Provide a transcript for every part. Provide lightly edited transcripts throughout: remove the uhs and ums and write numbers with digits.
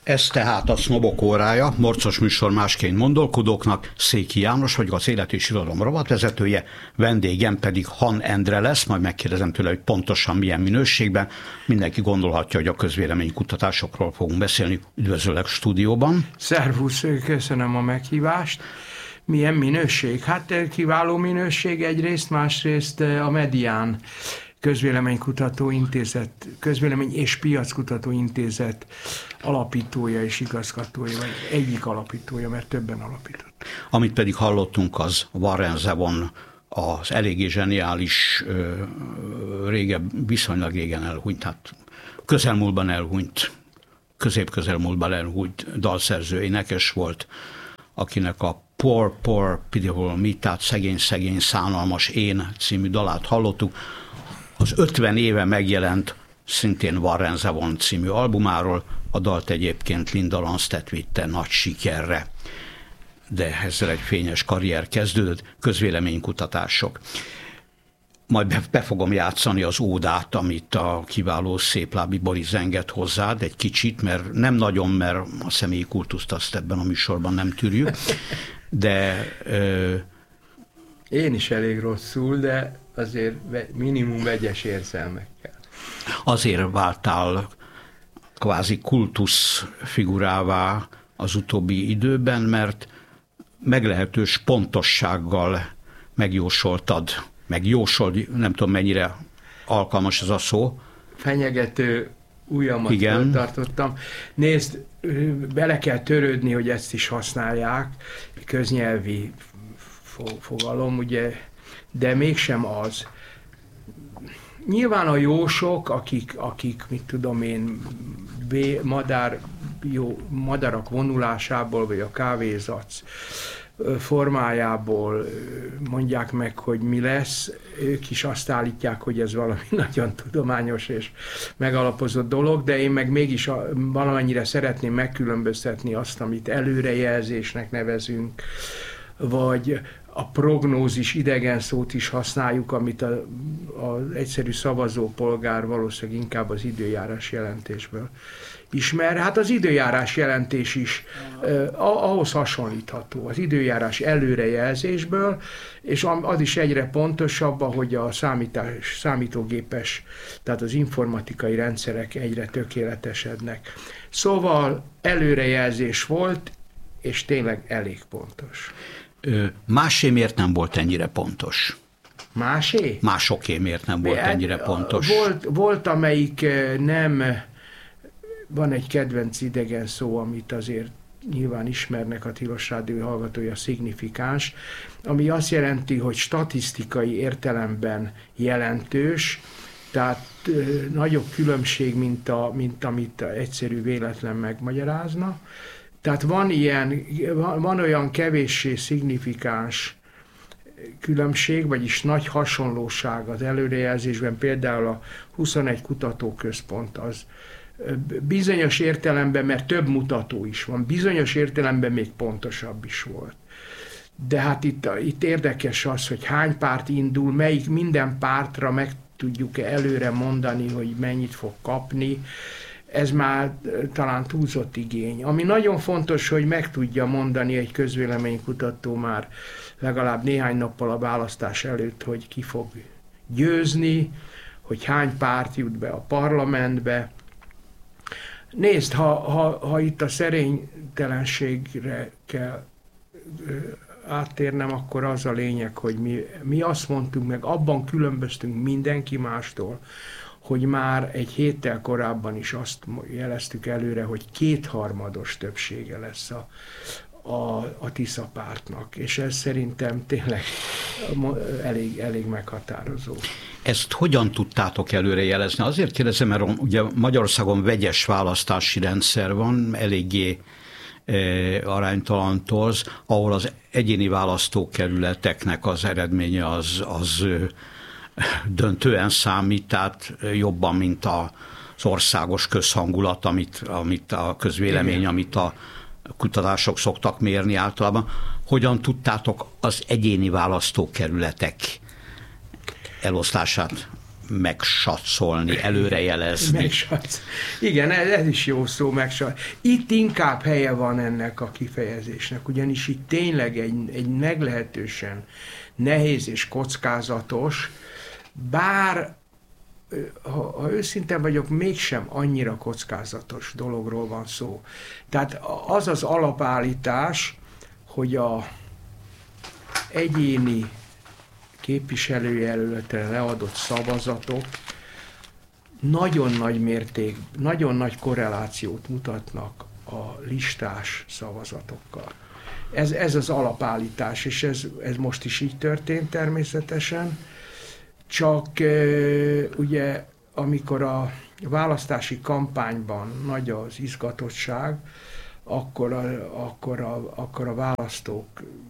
Ez tehát a Sznobok órája, morcos műsor másként gondolkodóknak. Széki János vagyok, az Élet és Irodalom rovatvezetője, vendégem pedig Han Endre lesz, majd megkérdezem tőle, hogy pontosan milyen minőségben. Mindenki gondolhatja, hogy a közvéleménykutatásokról fogunk beszélni. Üdvözöllek stúdióban. Szervusz, köszönöm a meghívást. Milyen minőség? Hát kiváló minőség egyrészt, másrészt a Medián Közvéleménykutató Intézet, Közvélemény és Piackutató Intézet alapítója és igazgatója, vagy egyik alapítója, mert többen alapított. Amit pedig hallottunk, az Warren Zevon, az eléggé zseniális, viszonylag régen elhunyt, hát közelmúltban elhunyt, közép-közelmúltban elhunyt dalszerző, énekes volt, akinek a Poor, Poor, Pitiful Me, tehát Szegény, szánalmas én című dalát hallottuk. Az 50 éve megjelent szintén Warren Zevon című albumáról, a dalt egyébként Linda Ronstadt vitte nagy sikerre, de ezzel egy fényes karrier kezdődött, közvéleménykutatások. Majd be fogom játszani az ódát, amit a kiváló széplábi Boris enged hozzád egy kicsit, mert nem nagyon, mert a személyi kultuszt azt ebben a műsorban nem tűrjük, de... Én is elég rosszul, de azért minimum vegyes érzelmekkel. Azért váltál kvázi kultusz figurává az utóbbi időben, mert meglehetős pontossággal megjósold, nem tudom mennyire alkalmas ez a szó. Fenyegető ujjamat tartottam. Nézd, bele kell törődni, hogy ezt is használják, köznyelvi fogalom, ugye, de mégsem az. Nyilván a jósok, akik mit tudom én, madarak vonulásából, vagy a kávézac formájából mondják meg, hogy mi lesz, ők is azt állítják, hogy ez valami nagyon tudományos és megalapozott dolog, de én meg mégis valamennyire szeretném megkülönböztetni azt, amit előrejelzésnek nevezünk, vagy a prognózis idegen szót is használjuk, amit az egyszerű szavazópolgár valószínűleg inkább az időjárás jelentésből ismer. Hát az időjárás jelentés is ahhoz hasonlítható, az időjárás előrejelzésből, és az is egyre pontosabb, ahogy a számítógépes, tehát az informatikai rendszerek egyre tökéletesednek. Szóval előrejelzés volt, és tényleg elég pontos. Másé miért nem volt ennyire pontos? Másé? Másoké miért nem volt ennyire pontos? Volt, amelyik nem... Van egy kedvenc idegen szó, amit azért nyilván ismernek a Tilos Rádió hallgatója, szignifikáns, ami azt jelenti, hogy statisztikai értelemben jelentős, tehát nagyobb különbség, mint amit egyszerű véletlen megmagyarázna. Tehát van olyan kevéssé szignifikáns különbség, vagyis nagy hasonlóság az előrejelzésben, például a 21 kutatóközpont az bizonyos értelemben, mert több mutató is van, bizonyos értelemben még pontosabb is volt. De hát itt érdekes az, hogy hány párt indul, minden pártra meg tudjuk-e előre mondani, hogy mennyit fog kapni, ez már talán túlzott igény. Ami nagyon fontos, hogy meg tudja mondani egy közvéleménykutató már legalább néhány nappal a választás előtt, hogy ki fog győzni, hogy hány párt jut be a parlamentbe. Nézd, ha itt a szerénytelenségre kell áttérnem, akkor az a lényeg, hogy mi azt mondtuk meg, abban különböztünk mindenki mástól, hogy már egy héttel korábban is azt jeleztük előre, hogy 2/3 többsége lesz a Tisza pártnak, és ez szerintem tényleg elég meghatározó. Ezt hogyan tudtátok előrejelezni? Azért kérdezem, mert ugye Magyarországon vegyes választási rendszer van, eléggé aránytalan torz, ahol az egyéni választókerületeknek az eredménye az döntően számít, tehát jobban, mint az országos közhangulat, amit a közvélemény, igen, amit a kutatások szoktak mérni általában. Hogyan tudtátok az egyéni választókerületek eloszlását megsatszolni, előrejelezni. Igen, ez is jó szó, Itt inkább helye van ennek a kifejezésnek, ugyanis itt tényleg egy meglehetősen nehéz és kockázatos, bár ha őszinte vagyok, mégsem annyira kockázatos dologról van szó. Tehát az az alapállítás, hogy a egyéni képviselőjelöltre leadott szavazatok nagyon nagy korrelációt mutatnak a listás szavazatokkal. Ez az alapállítás, és ez most is így történt természetesen, csak ugye amikor a választási kampányban nagy az izgatottság, akkor a választók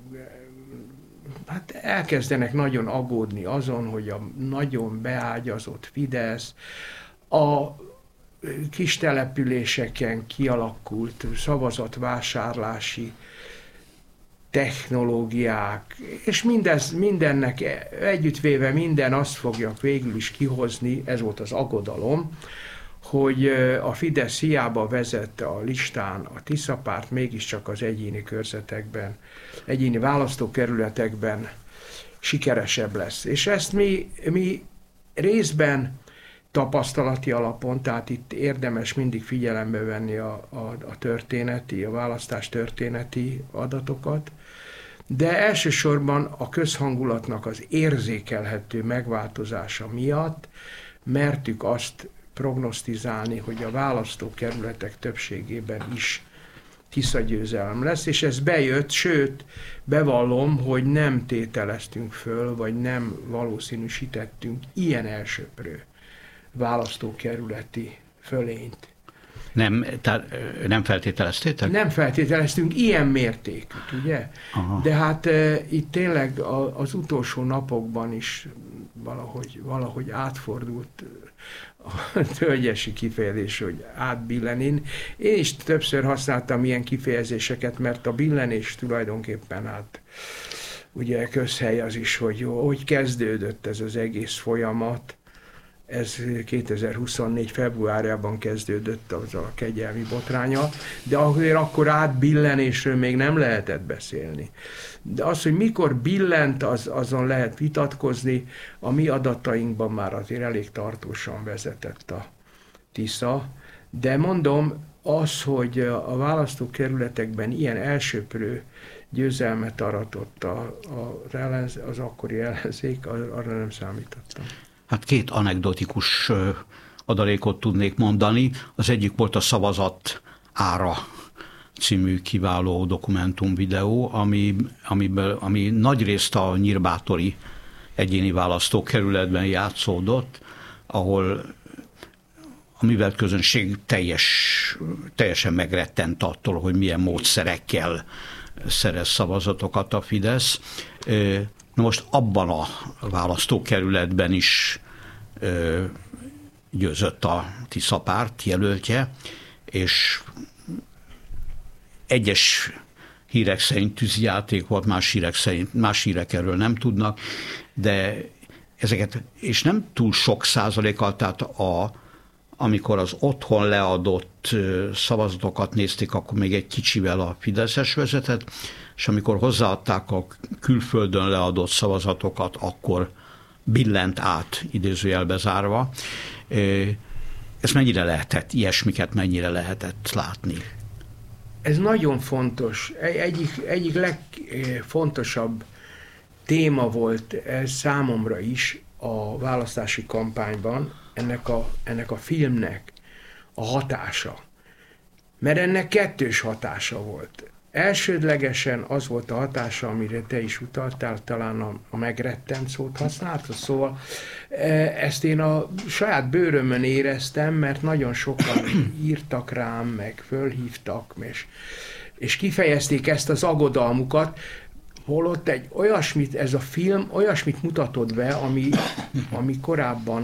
hát elkezdenek nagyon aggódni azon, hogy a nagyon beágyazott Fidesz a kis településeken kialakult szavazatvásárlási technológiák, és mindennek együttvéve minden azt fogja végül is kihozni, ez volt az aggodalom, hogy a Fidesz hiába vezet a listán a Tisza párt, mégiscsak az egyéni körzetekben, egyéni választókerületekben sikeresebb lesz. És ezt mi részben tapasztalati alapon, tehát itt érdemes mindig figyelembe venni a választás történeti adatokat, de elsősorban a közhangulatnak az érzékelhető megváltozása miatt mertük azt prognosztizálni, hogy a választókerületek többségében is Tisza győzelem lesz, és ez bejött, sőt, bevallom, hogy nem tételeztünk föl, vagy nem valószínűsítettünk ilyen elsöprő választókerületi fölényt. Nem feltételeztétek? Nem feltételeztünk ilyen mértékűt, ugye? Aha. De hát itt tényleg az utolsó napokban is valahogy átfordult a tölgyesi kifejezés, hogy átbillenin. Én is többször használtam ilyen kifejezéseket, mert a billenés tulajdonképpen ugye közhely az is, hogy kezdődött ez az egész folyamat. Ez 2024. februárjában kezdődött az a kegyelmi botránya, de azért akkor átbillenésről még nem lehetett beszélni. De az, hogy mikor billent, azon lehet vitatkozni, a mi adatainkban már azért elég tartósan vezetett a Tisza, de mondom, az, hogy a választókerületekben ilyen elsöprő győzelmet aratott az akkori ellenzék, arra nem számítottam. Hát két anekdotikus adalékot tudnék mondani. Az egyik volt a Szavazat ára című kiváló dokumentumvideó, ami nagyrészt a nyírbátori egyéni választókerületben játszódott, ahol a művelt közönség teljesen megrettent attól, hogy milyen módszerekkel szerez szavazatokat a Fidesz. Na most abban a választókerületben is győzött a Tisza párt jelöltje, és egyes hírek szerint tűzijáték volt, más hírek erről nem tudnak, de ezeket, és nem túl sok százalékkal, tehát amikor az otthon leadott szavazatokat nézték, akkor még egy kicsivel a fideszes vezetett, és amikor hozzáadták a külföldön leadott szavazatokat, akkor billent át, idézőjelbe zárva. Ez mennyire lehetett, ilyesmiket mennyire lehetett látni? Ez nagyon fontos. Egyik legfontosabb téma volt ez számomra is a választási kampányban, ennek a filmnek a hatása. Mert ennek kettős hatása volt. Elsődlegesen az volt a hatása, amire te is utaltál, talán a megrettent szót használtad, szóval ezt én a saját bőrömön éreztem, mert nagyon sokan írtak rám, meg fölhívtak, és kifejezték ezt az aggodalmukat, holott ez a film olyasmit mutatott be, ami korábban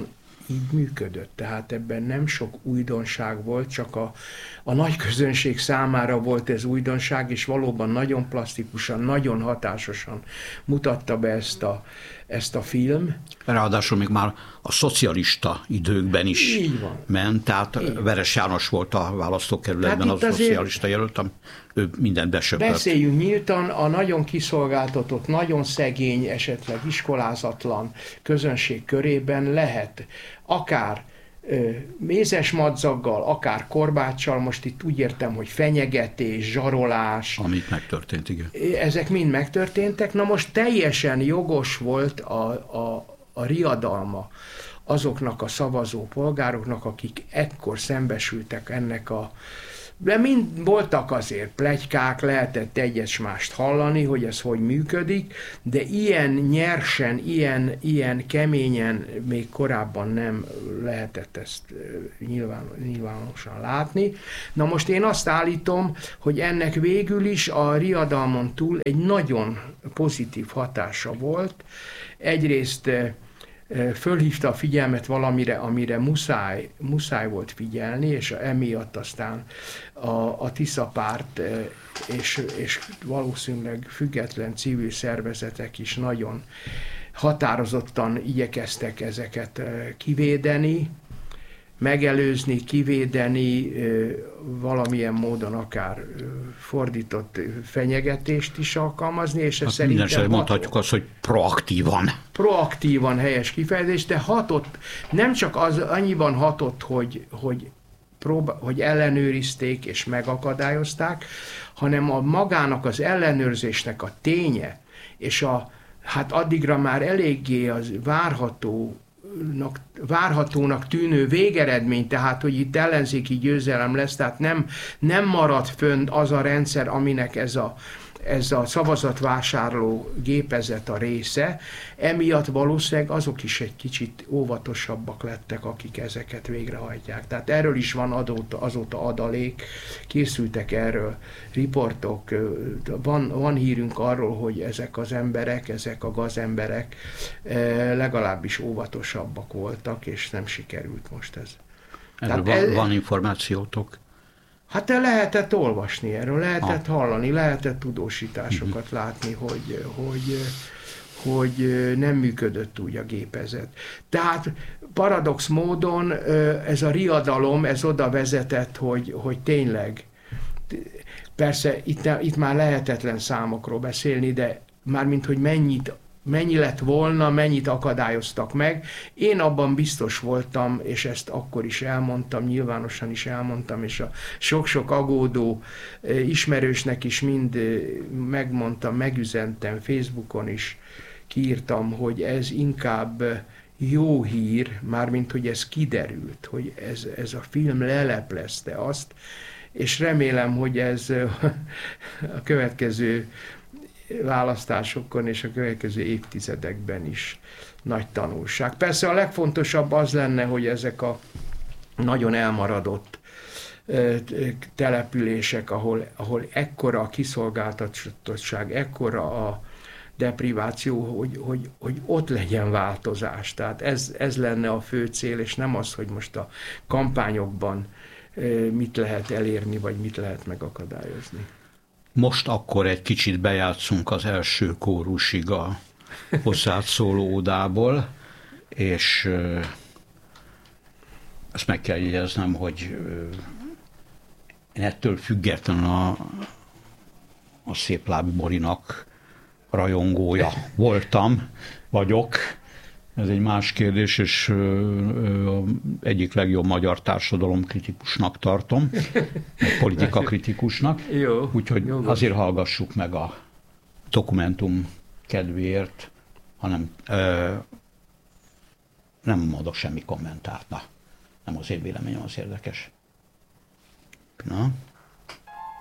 így működött. Tehát ebben nem sok újdonság volt, csak a nagy közönség számára volt ez újdonság, és valóban nagyon plastikusan, nagyon hatásosan mutatta be ezt a film. Ráadásul még már a szocialista időkben is ment, tehát Veres János volt a választókerületben az szocialista jelölt, ő mindent besöpört. Beszéljünk nyíltan, a nagyon kiszolgáltatott, nagyon szegény, esetleg iskolázatlan közönség körében lehet akár mézes madzaggal, akár korbáccsal, most itt úgy értem, hogy fenyegetés, zsarolás. Amit megtörtént, igen. Ezek mind megtörténtek. Na most teljesen jogos volt a riadalma azoknak a szavazó polgároknak, akik ekkor szembesültek ennek de mind voltak azért pletykák, lehetett egyes-mást hallani, hogy ez hogy működik, de ilyen nyersen, ilyen keményen még korábban nem lehetett ezt nyilvánosan látni. Na most én azt állítom, hogy ennek végül is a riadalmon túl egy nagyon pozitív hatása volt. Egyrészt fölhívta a figyelmet valamire, amire muszáj volt figyelni, és emiatt aztán a Tisza párt és valószínűleg független civil szervezetek is nagyon határozottan igyekeztek ezeket kivédeni, megelőzni, kivédeni, valamilyen módon akár fordított fenyegetést is alkalmazni, és ez szerintem mindenesetre mondhatjuk azt, hogy proaktívan. Proaktívan helyes kifejezés, de hatott, nem csak az annyiban hatott, hogy ellenőrizték és megakadályozták, hanem magának az ellenőrzésnek a ténye, és hát addigra már eléggé az várhatónak tűnő végeredmény, tehát hogy itt ellenzéki győzelem lesz, tehát nem marad fönn az a rendszer, aminek ez a szavazatvásárló gépezet a része, emiatt valószínűleg azok is egy kicsit óvatosabbak lettek, akik ezeket végrehajtják. Tehát erről is van azóta adalék, készültek erről riportok, van hírünk arról, hogy ezek az emberek, ezek a gazemberek legalábbis óvatosabbak voltak, és nem sikerült most ez. Erről van információtok? Hát lehetett olvasni erről, lehetett hallani, lehetett tudósításokat látni, hogy nem működött úgy a gépezet. Tehát paradox módon ez a riadalom, ez oda vezetett, hogy tényleg, persze itt már lehetetlen számokról beszélni, de mármint, hogy mennyi lett volna, mennyit akadályoztak meg. Én abban biztos voltam, és ezt akkor is elmondtam, nyilvánosan is elmondtam, és a sok-sok aggódó ismerősnek is mind megmondtam, megüzentem, Facebookon is kiírtam, hogy ez inkább jó hír, mármint, hogy ez kiderült, hogy ez a film leleplezte azt, és remélem, hogy ez a következő választásokon és a következő évtizedekben is nagy tanulság. Persze a legfontosabb az lenne, hogy ezek a nagyon elmaradott települések, ahol ekkora a kiszolgáltatottság, ekkora a depriváció, hogy ott legyen változás. Tehát ez lenne a fő cél, és nem az, hogy most a kampányokban mit lehet elérni, vagy mit lehet megakadályozni. Most akkor egy kicsit bejátszunk az első kórusig a hozzád szóló ódából, és ezt meg kell jegyeznem, hogy én ettől független a Széplábi Borinak rajongója vagyok. Ez egy más kérdés, és egyik legjobb magyar társadalomkritikusnak tartom, politikakritikusnak. Úgyhogy jogos. Azért hallgassuk meg a dokumentum kedvéért, hanem nem adok semmi kommentárt. Nem az én véleményem az érdekes. Na?